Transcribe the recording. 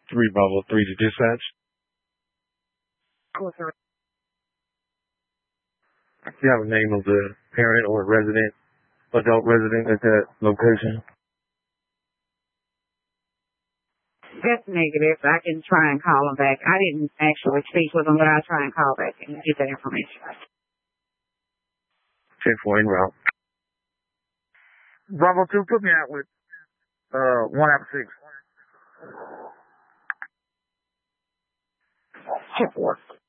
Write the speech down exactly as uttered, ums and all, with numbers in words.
Three Bravo three to dispatch. Cool, sir. Do you have a name of the parent or resident, adult resident at that location? That's negative. I can try and call them back. I didn't actually speak with them, but I'll try and call back and get that information. ten four en route. Bravo two, put me out with uh one after six. ten four.